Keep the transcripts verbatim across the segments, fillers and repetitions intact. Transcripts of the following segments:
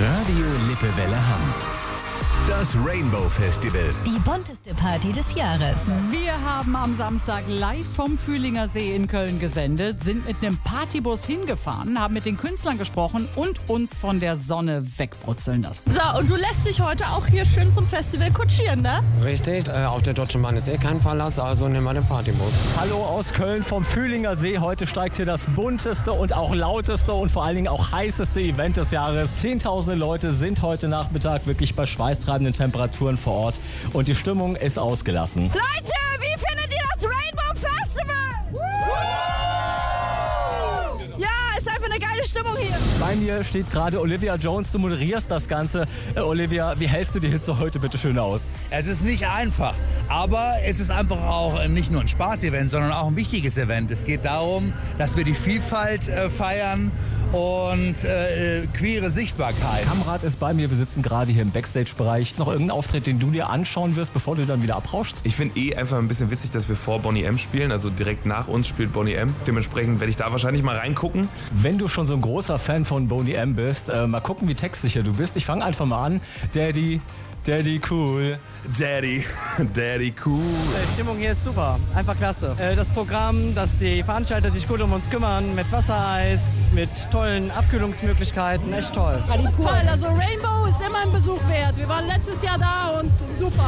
Radio Lippewelle Hamm. Das Rainbow Festival. Die bunteste Party des Jahres. Wir haben am Samstag live vom Fühlinger See in Köln gesendet, sind mit einem Partybus hingefahren, haben mit den Künstlern gesprochen und uns von der Sonne wegbrutzeln lassen. So, und du lässt dich heute auch hier schön zum Festival kutschieren, ne? Richtig, äh, auf der Deutschen Bahn ist eh kein Verlass, also nehmen wir den Partybus. Hallo aus Köln vom Fühlinger See. Heute steigt hier das bunteste und auch lauteste und vor allen Dingen auch heißeste Event des Jahres. Zehntausende Leute sind heute Nachmittag wirklich bei schweißtreibenden Temperaturen vor Ort und die Stimmung ist ausgelassen. Leute, wie findet ihr das Rainbow Festival? Ja, ist einfach eine geile Stimmung hier. Bei mir steht gerade Olivia Jones. Du moderierst das Ganze. Äh, Olivia, wie hältst du die Hitze heute bitte schön aus? Es ist nicht einfach, aber es ist einfach auch nicht nur ein Spaß-Event, sondern auch ein wichtiges Event. Es geht darum, dass wir die Vielfalt äh, feiern und äh, queere Sichtbarkeit. Kamrat ist bei mir. Wir sitzen gerade hier im Backstage-Bereich. Ist noch irgendein Auftritt, den du dir anschauen wirst, bevor du dann wieder abrauschst? Ich finde eh einfach ein bisschen witzig, dass wir vor Boney M spielen. Also direkt nach uns spielt Boney M. Dementsprechend werde ich da wahrscheinlich mal reingucken. Wenn du schon so ein großer Fan von Boney M bist, äh, mal gucken, wie textsicher du bist. Ich fange einfach mal an. Daddy, Daddy cool. Daddy, Daddy cool. Die Stimmung hier ist super, einfach klasse. Das Programm, dass die Veranstalter sich gut um uns kümmern, mit Wassereis, mit tollen Abkühlungsmöglichkeiten, echt toll. Toll, also Rainbow ist immer ein Besuch wert. Wir waren letztes Jahr da und super.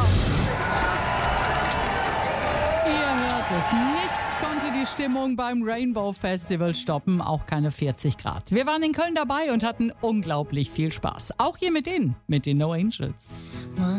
Ihr hört es, nichts konnte die Stimmung beim Rainbow Festival stoppen, auch keine vierzig Grad. Wir waren in Köln dabei und hatten unglaublich viel Spaß. Auch hier mit denen, mit den No Angels.